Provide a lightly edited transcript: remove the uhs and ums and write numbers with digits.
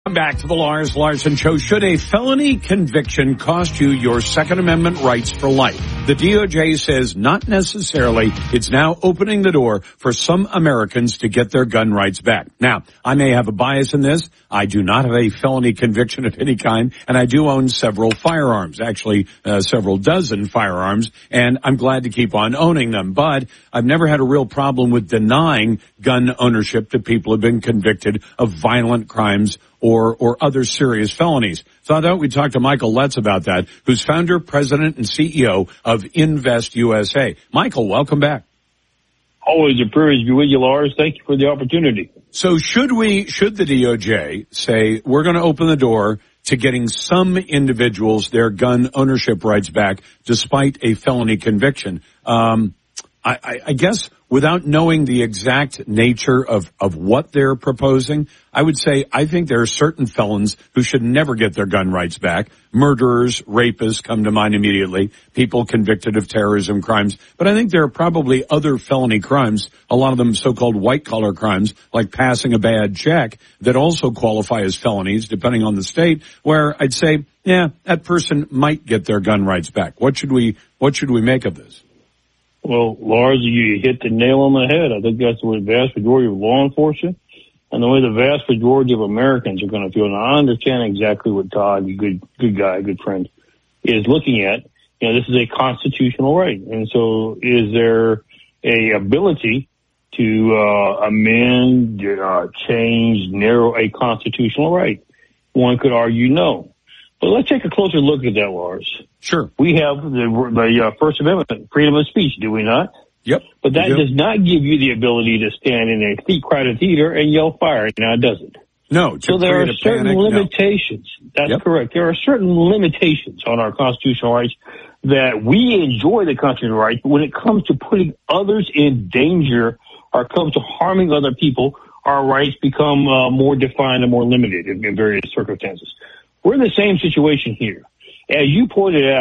Welcome back to the Lars Larson Show. Should a felony conviction cost you your Second Amendment rights for life? The DOJ says not necessarily. It's now opening the door for some Americans to get their gun rights back. Now, I may have a bias in this. I do not have a felony conviction of any kind, and I do own several firearms, actually several dozen firearms, and I'm glad to keep on owning them. But I've never had a real problem with denying gun ownership to people who have been convicted of violent crimes or other serious felonies. So I thought we'd talk to Michael Letts about that, who's founder, president, and CEO of Invest USA. Michael, welcome back. Always a privilege to be with you, Lars. Thank you for the opportunity. So should the DOJ say we're going to open the door to getting some individuals their gun ownership rights back despite a felony conviction? I guess without knowing the exact nature of what they're proposing, I would say I think there are certain felons who should never get their gun rights back. Murderers, rapists come to mind immediately, people convicted of terrorism crimes. But I think there are probably other felony crimes, a lot of them so-called white-collar crimes, like passing a bad check, that also qualify as felonies, depending on the state, where I'd say, yeah, that person might get their gun rights back. What should we make of this? Well, Lars, you hit the nail on the head. I think that's the way the vast majority of law enforcement and the way the vast majority of Americans are going to feel. And I understand exactly what Todd, a good guy, good friend, is looking at. You know, this is a constitutional right. And so is there a ability to amend, change, narrow a constitutional right? One could argue no. But let's take a closer look at that, Lars. Sure. We have the First Amendment, freedom of speech, do we not? Yep. But that does not give you the ability to stand in a crowded theater and yell fire. Now, it doesn't. No. So there are certain limitations. No. That's correct. There are certain limitations on our constitutional rights that we enjoy the constitutional rights, but when it comes to putting others in danger or comes to harming other people, our rights become more defined and more limited in various circumstances. We're in the same situation here. As you pointed out,